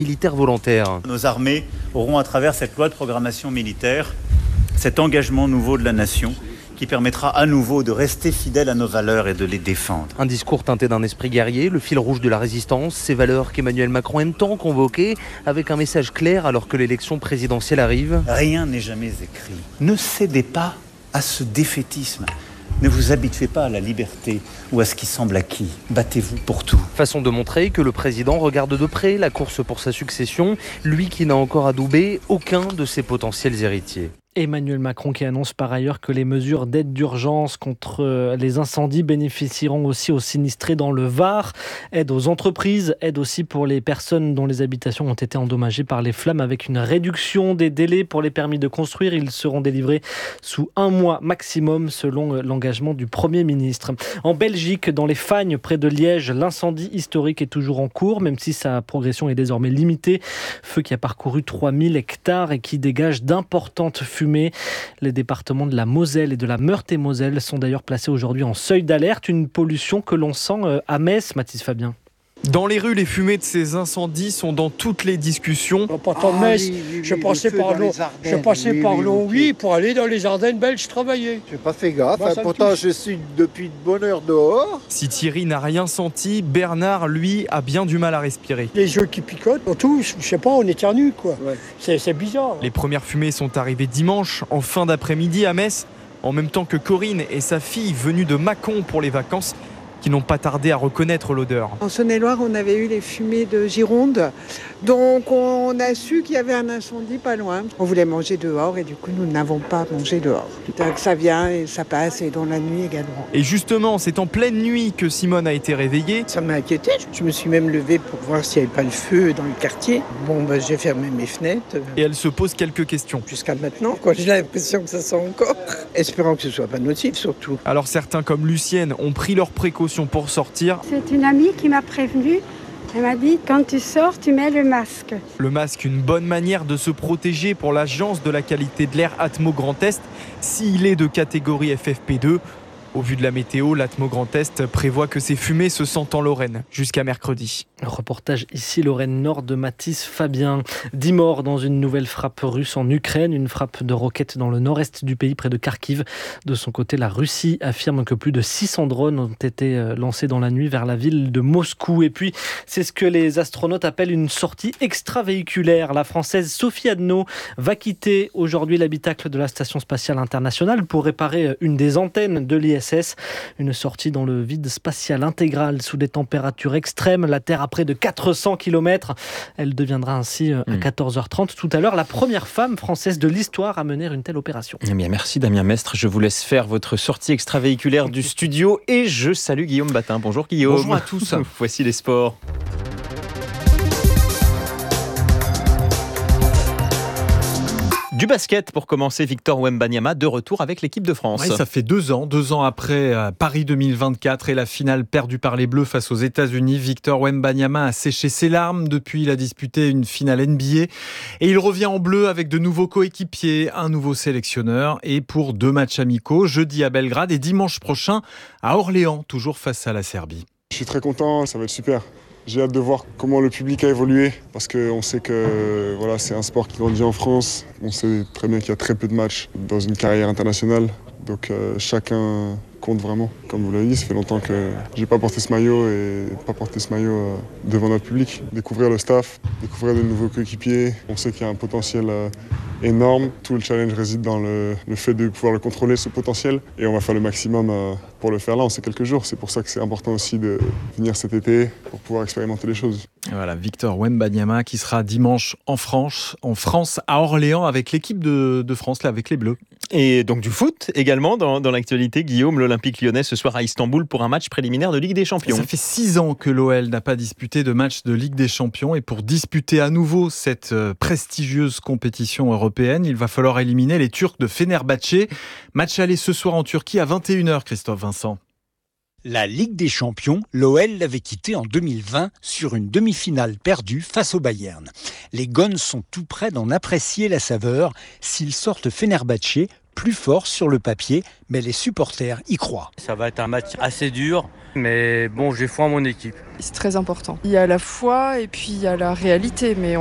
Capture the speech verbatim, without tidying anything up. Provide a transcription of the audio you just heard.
Militaires volontaires. Nos armées auront à travers cette loi de programmation militaire cet engagement nouveau de la nation qui permettra à nouveau de rester fidèles à nos valeurs et de les défendre. Un discours teinté d'un esprit guerrier, le fil rouge de la résistance, ces valeurs qu'Emmanuel Macron aime tant convoquer, avec un message clair alors que l'élection présidentielle arrive. Rien n'est jamais écrit. Ne cédez pas à ce défaitisme. Ne vous habituez pas à la liberté ou à ce qui semble acquis. Battez-vous pour tout. Façon de montrer que le président regarde de près la course pour sa succession, lui qui n'a encore adoubé aucun de ses potentiels héritiers. Emmanuel Macron qui annonce par ailleurs que les mesures d'aide d'urgence contre les incendies bénéficieront aussi aux sinistrés dans le Var. Aide aux entreprises, aide aussi pour les personnes dont les habitations ont été endommagées par les flammes avec une réduction des délais pour les permis de construire. Ils seront délivrés sous un mois maximum selon l'engagement du Premier ministre. En Belgique, dans les Fagnes, près de Liège, l'incendie historique est toujours en cours, même si sa progression est désormais limitée. Feu qui a parcouru trois mille hectares et qui dégage d'importantes fumées. Les départements de la Moselle et de la Meurthe-et-Moselle sont d'ailleurs placés aujourd'hui en seuil d'alerte, une pollution que l'on sent à Metz, Mathis Fabien. Dans les rues, les fumées de ces incendies sont dans toutes les discussions. En partant de Metz, ah, oui, oui, oui, je passais par Longwy je passais oui, par oui, Longwy oui. pour aller dans les Ardennes belges travailler. Je n'ai pas fait gaffe, bah, hein, pourtant je suis depuis de bonne heure dehors. Si Thierry n'a rien senti, Bernard, lui, a bien du mal à respirer. Les yeux qui picotent, on touche, je sais pas, on éternue quoi. Ouais. C'est, c'est bizarre. Les premières fumées sont arrivées dimanche, en fin d'après-midi à Metz, en même temps que Corinne et sa fille venues de Mâcon pour les vacances, qui n'ont pas tardé à reconnaître l'odeur. En Saône-et-Loire, on avait eu les fumées de Gironde, donc on a su qu'il y avait un incendie pas loin. On voulait manger dehors et du coup, nous n'avons pas mangé dehors. Donc ça vient et ça passe et dans la nuit également. Et justement, c'est en pleine nuit que Simone a été réveillée. Ça m'a inquiété. Je me suis même levée pour voir s'il n'y avait pas le feu dans le quartier. Bon, ben, j'ai fermé mes fenêtres. Et elle se pose quelques questions. Jusqu'à maintenant, quoi, j'ai l'impression que ça sent encore. Espérant que ce ne soit pas nocif, surtout. Alors certains, comme Lucienne, ont pris leurs précautions pour sortir. C'est une amie qui m'a prévenue. Elle m'a dit, quand tu sors, tu mets le masque. Le masque, une bonne manière de se protéger pour l'Agence de la qualité de l'air Atmo Grand Est, s'il est de catégorie F F P deux. Au vu de la météo, l'Atmo Grand Est prévoit que ces fumées se sentent en Lorraine jusqu'à mercredi. Reportage ici Lorraine Nord de Mathis Fabien. dix morts dans une nouvelle frappe russe en Ukraine, une frappe de roquettes dans le nord-est du pays près de Kharkiv. De son côté, la Russie affirme que plus de six cents drones ont été lancés dans la nuit vers la ville de Moscou. Et puis, c'est ce que les astronautes appellent une sortie extravéhiculaire. La Française Sophie Adno va quitter aujourd'hui l'habitacle de la Station spatiale internationale pour réparer une des antennes de l'I S S. Une sortie dans le vide spatial intégral sous des températures extrêmes. La Terre à près de quatre cents kilomètres. Elle deviendra ainsi à quatorze heures trente tout à l'heure la première femme française de l'histoire à mener une telle opération. Eh bien, merci Damien Mestre. Je vous laisse faire votre sortie extravéhiculaire du studio et je salue Guillaume Batin. Bonjour Guillaume. Bonjour à tous. Voici les sports. Du basket pour commencer, Victor Wembanyama de retour avec l'équipe de France. Oui, ça fait deux ans, deux ans après euh, Paris deux mille vingt-quatre et la finale perdue par les Bleus face aux États-Unis. Victor Wembanyama a séché ses larmes depuis. Il a disputé une finale N B A et il revient en bleu avec de nouveaux coéquipiers, un nouveau sélectionneur et pour deux matchs amicaux, jeudi à Belgrade et dimanche prochain à Orléans, toujours face à la Serbie. Je suis très content, ça va être super. J'ai hâte de voir comment le public a évolué parce qu'on sait que voilà, c'est un sport qui grandit en France. On sait très bien qu'il y a très peu de matchs dans une carrière internationale. Donc euh, chacun compte vraiment. Comme vous l'avez dit, ça fait longtemps que j'ai pas porté ce maillot et pas porté ce maillot euh, devant notre public. Découvrir le staff, découvrir de nouveaux coéquipiers. On sait qu'il y a un potentiel euh, énorme. Tout le challenge réside dans le, le fait de pouvoir le contrôler, ce potentiel. Et on va faire le maximum euh, pour le faire là. On sait quelques jours. C'est pour ça que c'est important aussi de venir cet été pour pouvoir expérimenter les choses. Et voilà, Victor Wembanyama qui sera dimanche en France, en France à Orléans avec l'équipe de, de France, là, avec les Bleus. Et donc du foot également dans, dans l'actualité, Guillaume, l'Olympique lyonnais ce soir à Istanbul pour un match préliminaire de Ligue des Champions. Ça fait six ans que l'O L n'a pas disputé de match de Ligue des Champions et pour disputer à nouveau cette prestigieuse compétition européenne, il va falloir éliminer les Turcs de Fenerbahçe. Match aller ce soir en Turquie à vingt et une heures, Christophe Vincent. La Ligue des Champions, l'O L l'avait quitté en deux mille vingt sur une demi-finale perdue face au Bayern. Les Gones sont tout près d'en apprécier la saveur s'ils sortent Fenerbahçe plus fort sur le papier, mais les supporters y croient. Ça va être un match assez dur, mais bon, j'ai foi en mon équipe. C'est très important. Il y a la foi et puis il y a la réalité, mais